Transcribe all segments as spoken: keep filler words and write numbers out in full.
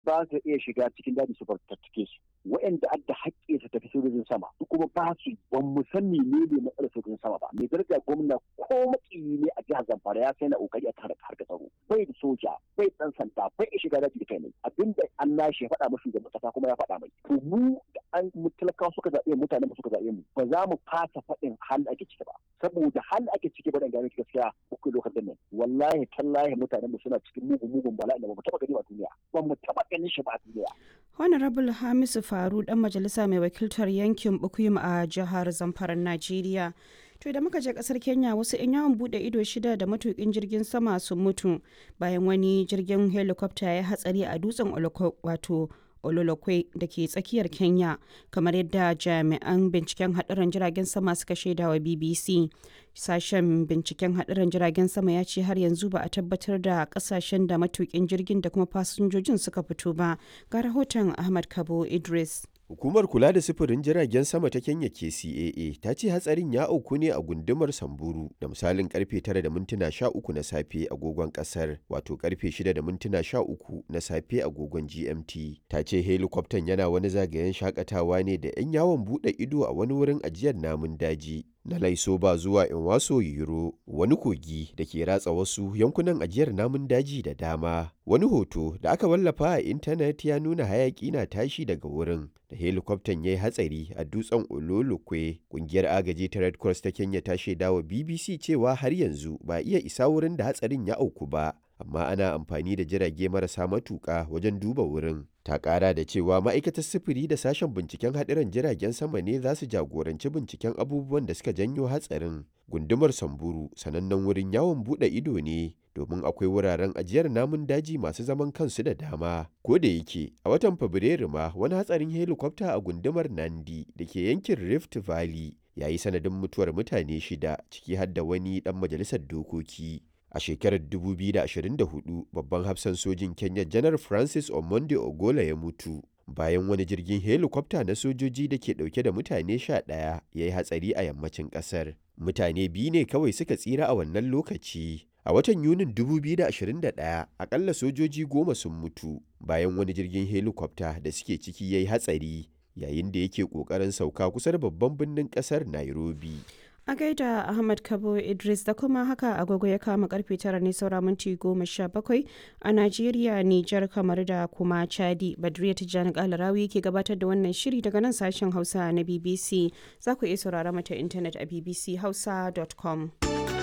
ba su iya shiga cikin daji su fartattake su. Waɗanda adda haƙƙi su tafi sojojin sama su kuma ba su ban mu san menene matsalar sojojin sama ba. Mai daraja gwamna ko makiyi ne a jihar Zamfara ya sai na kokari a kare harkar tsaro. Bai da soja, bai dan sanda, bai iya shiga daji da kai ne. Abinda an nashi ya faɗa mashi da kasa kuma ya faɗa mai. To mu da an talakawa suka zaɓe mutane mu suka zaɓe mu ba za mu fasa faɗin hal ake ciki ba. Saboda hal ake ciki ba dan gane gaskiya uku lokacin nan. Wallahi tallahi mutane mu suna cikin mugun mugun bala'i da ba mu taɓa gani a duniya. Ba mu taɓa ganin shi ba a duniya. Honorable Hamisu Faru dan majalisa mai wakiltar yankin Bukuyum a jihar Zamfara Najeriya. To da muka je kasar Kenya wasu 'yan yawon bude ido shida da matukin jirgin sama sun mutu bayan wani jirgin helicopter ya hatsari a dutsen wato Ololokwe da ke tsakiyar Kenya kamar yadda jami'an binciken haɗuran jiragen sama suka shaida wa B B C. Sashen binciken haɗuran jiragen sama ya ce har yanzu ba a tabbatar da ƙasashen da matukin jirgin da kuma fasinjojin suka fito ba. Ga rahoton Ahmad Kabo Idris. Hukumar kula da sufurin jiragen sama ta Kenya K C A A ta ce hatsarin ya auku ne a gundumar Samburu da misalin karfe tara da mintuna sha uku na safe agogon kasar wato karfe shida da mintuna sha uku na safe agogon G M T. Ta ce helikwaftan yana wani zagayen shakatawa ne da 'yan yawon bude ido a wani wurin ajiyar namun daji na Laisoba zuwa Inwaso Yiro, wani kogi da ke ratsa wasu yankunan ajiyar namun daji da dama. Wani hoto da aka wallafa a intanet ya nuna hayaki na tashi daga wurin da helikwaftan ya yi hatsari a dutsen Ololokwe. Kungiyar agaji ta Red Cross ta Kenya ta shaidawa B B C cewa har yanzu ba iya isa wurin da hatsarin ya auku ba, amma ana amfani da jirage marasa matuƙa wajen duba wurin. Ta ƙara da cewa ma'aikatar sufuri da sashen binciken haɗuran jiragen sama ne za su jagoranci binciken abubuwan da suka janyo hatsarin. Gundumar Samburu sanannen wurin yawon buɗe ido ne domin akwai wuraren ajiyar namun daji masu zaman kansu da dama. Ko da yake a watan Fabrairu ma wani hatsarin helikwafta a gundumar Nandi da ke yankin Rift Valley ya yi sanadin mutuwar mutane shida ciki har da wani ɗan majalisar dokoki. A shekarar dubu biyu da ashirin da hudu, babban hafsan sojin Kenya Janar Francis Omondi Ogola ya mutu bayan wani jirgin helikwafta na sojoji da ke dauke da mutane sha ɗaya ya yi hatsari a yammacin ƙasar. Mutane biyu ne kawai suka tsira a wannan lokaci. A watan Yunin dubu biyu da ashirin da ɗaya, akalla sojoji goma sun mutu bayan wani jirgin helikwafta da suke ciki ya yi hatsari yayin da yake ƙoƙarin sauka kusa da babban birnin ƙasar Nairobi. A gaida Ahmad Kabo Idris da kuma haka agogo ya kama karfe tara ne saura minti goma sha bakwai a Najeriya, Nijar, kamar da kuma Chadi. Badriya Tijjani Kalarawi ke gabatar da wannan shiri daga nan sashen Hausa na B B C. Za ku iya saurara mata intanet a b b c hausa dot com.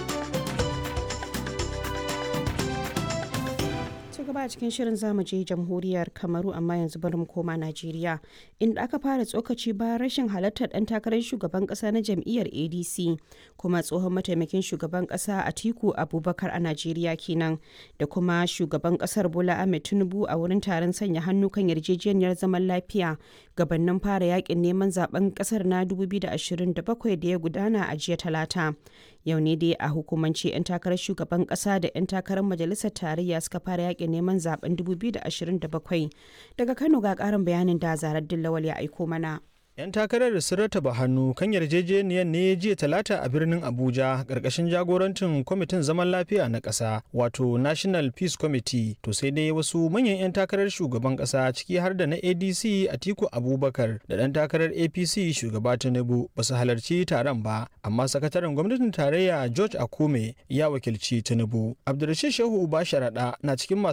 gaba a cikin shirin zamu je jamhuriyar Kamaru, amma yanzu bari mu koma Najeriya inda aka fara tsokaci bayan rashin halartar dan takarar shugaban kasa na jam'iyyar A D C kuma tsohon mataimakin shugaban kasa Atiku Abubakar a Najeriya kenan da kuma shugaban kasar Bola Ahmed Tinubu a wurin taron sanya hannu kan yarjejeniyar zaman lafiya gabanin fara yakin neman zaben kasar na dubu biyu da ashirin da bakwai da ya gudana a jiya Talata. Yau ne dai a hukumance 'yan takarar shugaban kasa da 'yan takarar majalisar tarayya suka fara yakin neman zaben dubu biyu da ashirin da bakwai. Daga Kano ga karin bayanin da Zarar Dillawal ya aiko mana. 'Yan takarar sun rataba hannu kan yarjejeniyar ne jiya Talata a birnin Abuja ƙarƙashin jagorancin kwamitin zaman lafiya na ƙasa wato National Peace Committee. To sai dai wasu manyan 'yan takarar shugaban ƙasa ciki har da na A D C Atiku Abubakar da ɗan takarar A P C shugaba Tinubu ba su halarci taron ba, amma sakataren gwamnatin tarayya George Akume ya wakilci Tinubu. Abdulrashid Shehu Uba Sharaɗa na cikin masu